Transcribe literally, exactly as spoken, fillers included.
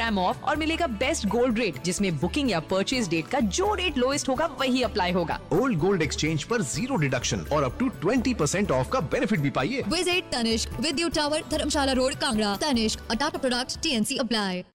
Gram of और मिलेगा best gold rate, जिसमें बुकिंग या परचेज डेट का जो रेट लोएस्ट होगा वही अप्लाई होगा। ओल्ड गोल्ड एक्सचेंज पर जीरो डिडक्शन और up to twenty percent of का बेनिफिट भी पाइए। Visit Tanishq, Vidyut Tower, Dharamshala Road, Kangra. Tanishq, a Tata product, T N C apply.